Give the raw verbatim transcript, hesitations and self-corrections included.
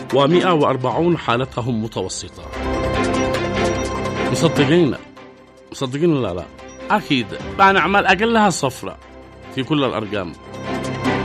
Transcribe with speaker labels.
Speaker 1: ومئة وأربعون حالتهم متوسطة. مصدقين مصدقين ولا لا؟ أكيد بقى نعمل أقلها صفرة في كل الأرقام.